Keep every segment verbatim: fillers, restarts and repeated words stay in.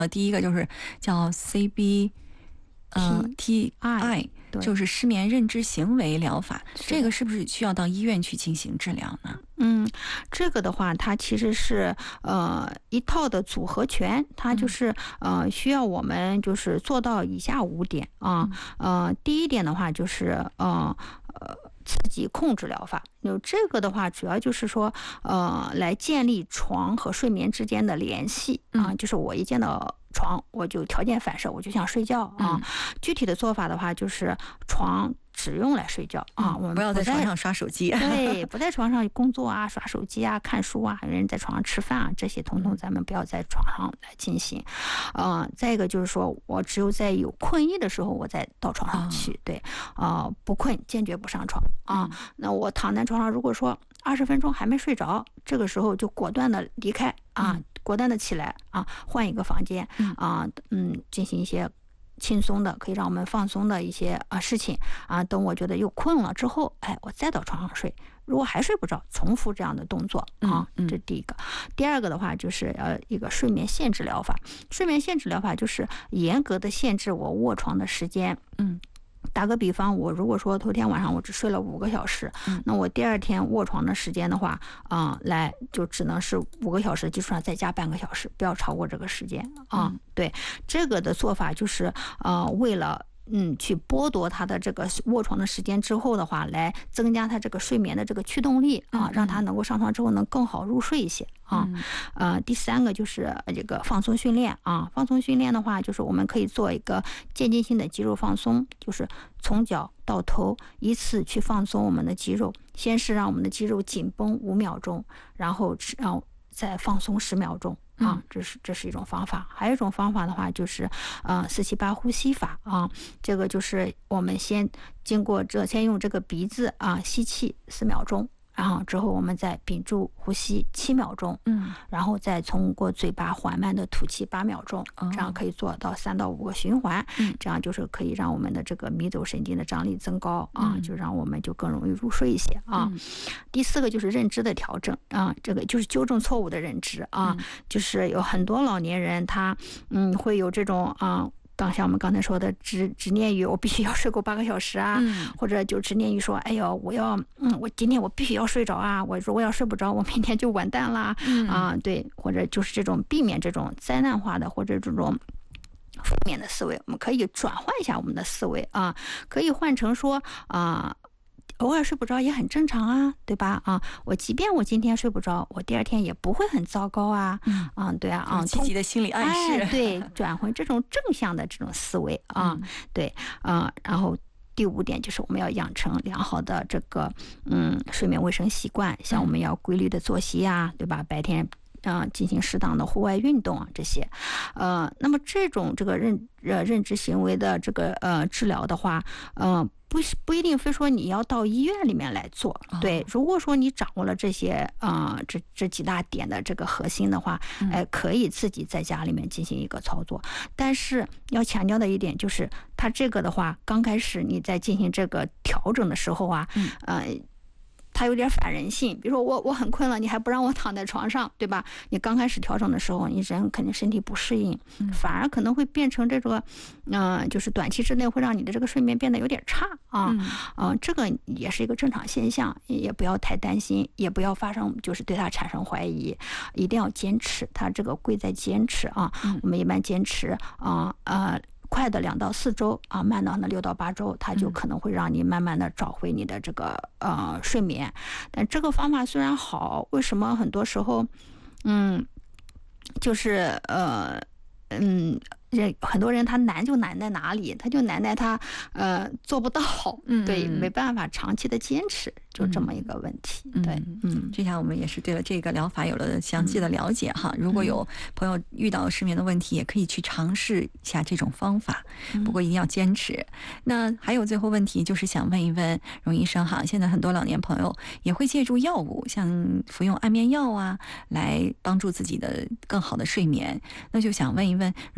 呃，第一个就是叫 C B 呃 T I， 就是失眠认知行为疗法，这个是不是需要到医院去进行治疗呢？ 嗯，这个的话，它其实是呃一套的组合拳，它就是呃需要我们就是做到以下五点啊。呃，第一点的话就是呃呃刺激控制疗法，就这个的话主要就是说呃来建立床和睡眠之间的联系啊，就是我一见到床我就条件反射我就想睡觉啊。具体的做法的话就是床只用来睡觉啊，我们不要在床上刷手机。 对，不在床上工作啊、刷手机啊、看书啊，有人在床上吃饭啊，这些统统咱们不要在床上来进行。呃，再一个就是说我只有在有困意的时候，我再到床上去。对，啊、呃，不困坚决不上床啊。那我躺在床上，如果说二十分钟还没睡着，这个时候就果断的离开啊，果断的起来啊，换一个房间啊，嗯，进行一些轻松的可以让我们放松的一些啊事情啊，等我觉得又困了之后，哎，我再到床上睡。如果还睡不着，重复这样的动作啊，这第一个。第二个的话就是呃一个睡眠限制疗法。睡眠限制疗法就是严格的限制我卧床的时间。嗯。打个比方，我如果说头天晚上我只睡了五个小时，那我第二天卧床的时间的话，啊、呃，来就只能是五个小时基础上再加半个小时，不要超过这个时间啊。嗯、对，这个的做法就是呃，为了。嗯，去剥夺他的这个卧床的时间之后的话，来增加他这个睡眠的这个驱动力啊，让他能够上床之后能更好入睡一些啊。呃，第三个就是这个放松训练啊，放松训练的话，就是我们可以做一个渐进性的肌肉放松，就是从脚到头依次去放松我们的肌肉，先是让我们的肌肉紧绷五秒钟，然后然后再放松十秒钟。啊，这是这是一种方法。还有一种方法的话，就是呃四七八呼吸法啊。这个就是我们先经过这，先用这个鼻子啊吸气四秒钟，然后之后我们再屏住呼吸七秒钟，嗯，然后再通过嘴巴缓慢的吐气八秒钟，这样可以做到三到五个循环，嗯，这样就是可以让我们的这个迷走神经的张力增高啊，就让我们就更容易入睡一些啊。嗯、第四个就是认知的调整啊，这个就是纠正错误的认知啊，嗯、就是有很多老年人他嗯会有这种啊。刚像我们刚才说的执执念于我必须要睡够八个小时啊，嗯、或者就执念于说，哎呦，我要，嗯，我今天我必须要睡着啊，我如果要睡不着，我明天就完蛋啦，嗯、啊，对，或者就是这种避免这种灾难化的或者这种负面的思维，我们可以转换一下我们的思维啊，可以换成说啊。偶尔睡不着也很正常啊，对吧？啊，我即便我今天睡不着，我第二天也不会很糟糕啊。嗯，啊，对啊，啊， 积极的心理暗示， 哎、对，转回这种正向的这种思维啊，嗯、对，啊，然后第五点就是我们要养成良好的这个嗯睡眠卫生习惯，像我们要规律的作息啊，对吧？白天。啊、呃，进行适当的户外运动啊，这些，呃，那么这种这个认呃认知行为的这个呃治疗的话，呃，不不一定非说你要到医院里面来做，对，如果说你掌握了这些啊、呃、这这几大点的这个核心的话，哎、呃，可以自己在家里面进行一个操作，但是要强调的一点就是，它这个的话，刚开始你在进行这个调整的时候啊，嗯，呃。它有点反人性，比如说我我很困了，你还不让我躺在床上，对吧？你刚开始调整的时候，你人肯定身体不适应，反而可能会变成这个，嗯、呃，就是短期之内会让你的这个睡眠变得有点差啊，嗯、呃，这个也是一个正常现象，也不要太担心，也不要发生就是对它产生怀疑，一定要坚持，它这个贵在坚持啊，我们一般坚持啊呃。快的两到四周啊，慢的呢六到八周，它就可能会让你慢慢的找回你的这个呃睡眠。但这个方法虽然好，为什么很多时候，嗯，就是呃嗯。人很多人他难就难在哪里？他就难在他呃做不到，嗯、对，没办法长期的坚持，就这么一个问题。嗯、对， 嗯，这下我们也是对了这个疗法有了详细的了解哈。嗯、如果有朋友遇到失眠的问题，也可以去尝试一下这种方法，不过一定要坚持。嗯、那还有最后问题就是想问一问荣医生哈，现在很多老年朋友也会借助药物，像服用安眠药啊，来帮助自己的更好的睡眠。那就想问一问，如果服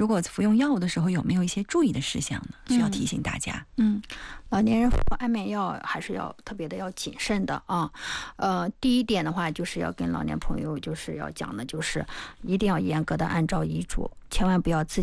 服用药物的时候有没有一些注意的事项呢？需要提醒大家。 嗯，老年人服安眠药还是要特别的要谨慎的啊。呃，第一点的话，就是要跟老年朋友就是要讲的，就是一定要严格的按照医嘱，千万不要自